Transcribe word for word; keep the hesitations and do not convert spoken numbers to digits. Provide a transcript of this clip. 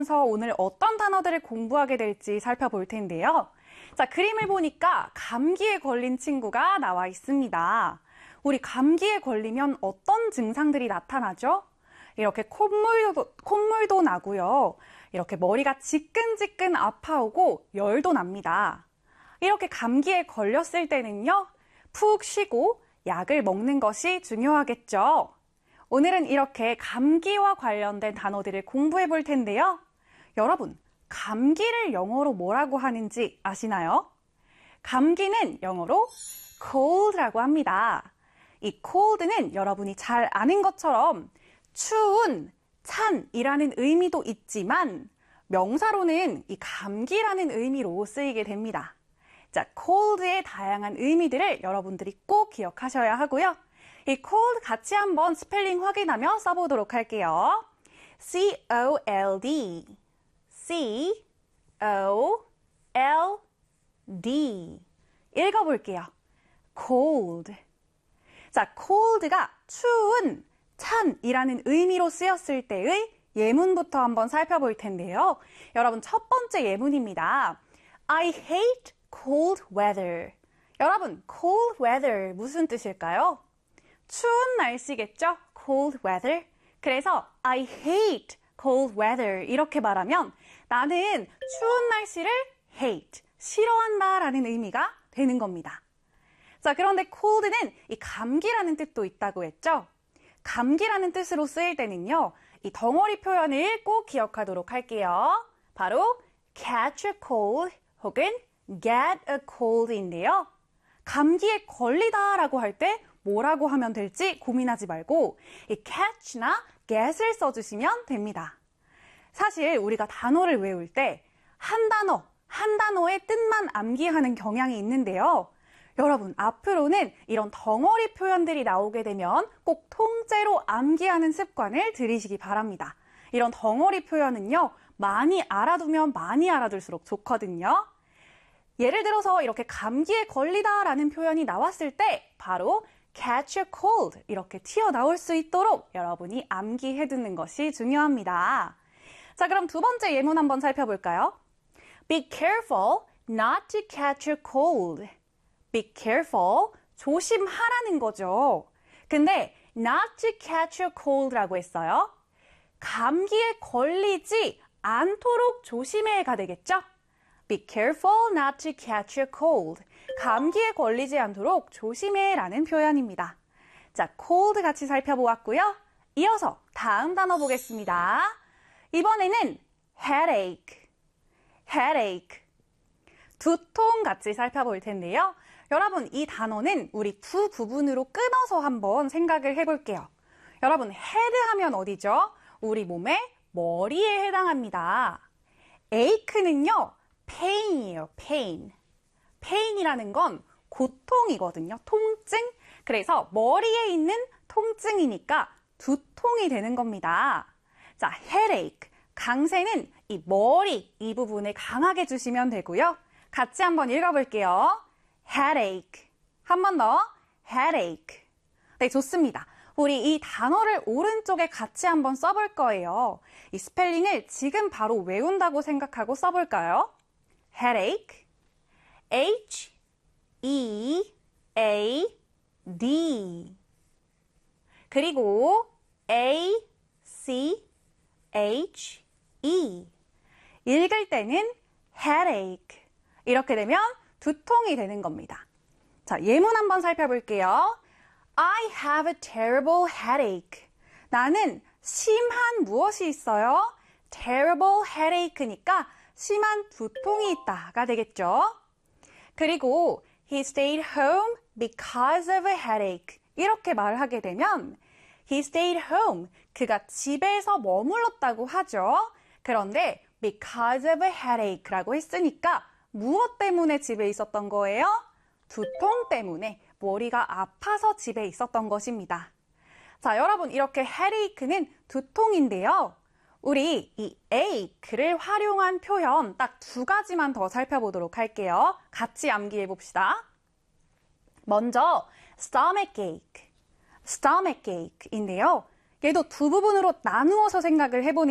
그래서 오늘 어떤 단어들을 공부하게 될지 살펴볼 텐데요. 자, 그림을 보니까 감기에 걸린 친구가 나와 있습니다. 우리 감기에 걸리면 어떤 증상들이 나타나죠? 이렇게 콧물도, 콧물도 나고요. 이렇게 머리가 지끈지끈 아파오고 열도 납니다. 이렇게 감기에 걸렸을 때는요, 푹 쉬고 약을 먹는 것이 중요하겠죠. 오늘은 이렇게 감기와 관련된 단어들을 공부해 볼 텐데요. 여러분, 감기를 영어로 뭐라고 하는지 아시나요? 감기는 영어로 cold라고 합니다. 이 cold는 여러분이 잘 아는 것처럼 추운, 찬이라는 의미도 있지만 명사로는 이 감기라는 의미로 쓰이게 됩니다. 자, cold의 다양한 의미들을 여러분들이 꼭 기억하셔야 하고요. 이 cold 같이 한번 스펠링 확인하며 써보도록 할게요. C O L D C O L D 읽어볼게요. cold. 자, cold가 추운, 찬이라는 의미로 쓰였을 때의 예문부터 한번 살펴볼 텐데요. 여러분, 첫 번째 예문입니다. I hate cold weather. 여러분, cold weather 무슨 뜻일까요? 추운 날씨겠죠? cold weather. 그래서 I hate cold weather 이렇게 말하면 나는 추운 날씨를 hate, 싫어한다 라는 의미가 되는 겁니다. 자, 그런데 cold는 이 감기라는 뜻도 있다고 했죠? 감기라는 뜻으로 쓰일 때는요, 이 덩어리 표현을 꼭 기억하도록 할게요. 바로 catch a cold 혹은 get a cold인데요. 감기에 걸리다 라고 할 때 뭐라고 하면 될지 고민하지 말고 이 catch나 get을 써주시면 됩니다. 사실 우리가 단어를 외울 때 한 단어, 한 단어의 뜻만 암기하는 경향이 있는데요. 여러분, 앞으로는 이런 덩어리 표현들이 나오게 되면 꼭 통째로 암기하는 습관을 들이시기 바랍니다. 이런 덩어리 표현은요, 많이 알아두면 많이 알아둘수록 좋거든요. 예를 들어서 이렇게 감기에 걸리다 라는 표현이 나왔을 때 바로 catch a cold 이렇게 튀어나올 수 있도록 여러분이 암기해두는 것이 중요합니다. 자, 그럼 두 번째 예문 한번 살펴볼까요? Be careful not to catch a cold. Be careful, 조심하라는 거죠. 근데 not to catch a cold라고 했어요. 감기에 걸리지 않도록 조심해가 되겠죠? Be careful not to catch a cold. 감기에 걸리지 않도록 조심해라는 표현입니다. 자, cold 같이 살펴보았고요. 이어서 다음 단어 보겠습니다. 이번에는 headache. headache. 두통 같이 살펴볼 텐데요. 여러분, 이 단어는 우리 두 부분으로 끊어서 한번 생각을 해볼게요. 여러분, head 하면 어디죠? 우리 몸의 머리에 해당합니다. ache는요, pain이에요, pain. pain이라는 건 고통이거든요, 통증. 그래서 머리에 있는 통증이니까 두통이 되는 겁니다. 자, headache. 강세는 이 머리, 이 부분을 강하게 주시면 되고요. 같이 한번 읽어볼게요. headache. 한 번 더. headache. 네, 좋습니다. 우리 이 단어를 오른쪽에 같이 한번 써볼 거예요. 이 스펠링을 지금 바로 외운다고 생각하고 써볼까요? headache. H E A D. 그리고 A C H E. 읽을 때는 headache. 이렇게 되면 두통이 되는 겁니다. 자, 예문 한번 살펴볼게요. I have a terrible headache. 나는 심한 무엇이 있어요? terrible headache니까 심한 두통이 있다가 되겠죠. 그리고 he stayed home because of a headache. 이렇게 말하게 되면 he stayed home. 그가 집에서 머물렀다고 하죠. 그런데 because of a headache라고 했으니까 무엇 때문에 집에 있었던 거예요? 두통 때문에 머리가 아파서 집에 있었던 것입니다. 자, 여러분, 이렇게 headache는 두통인데요. 우리 이 ache를 활용한 표현 딱 두 가지만 더 살펴보도록 할게요. 같이 암기해 봅시다. 먼저 stomachache, stomachache인데요. 얘도 두 부분으로 나누어서 생각을 해보는